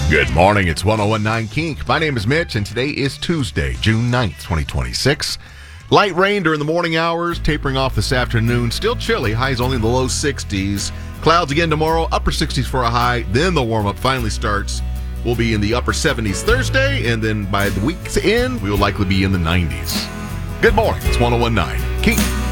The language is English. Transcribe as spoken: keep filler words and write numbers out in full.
Good morning. It's one oh one point nine Kink. My name is Mitch, and today is Tuesday, June ninth, twenty twenty-six. Light rain during the morning hours, tapering off this afternoon. Still chilly. Highs only in the low sixties. Clouds again tomorrow, upper sixties for a high. Then the warm-up finally starts. We'll be in the upper seventies Thursday, and then by the week's end, we will likely be in the nineties. Good morning. It's one oh one point nine Kink.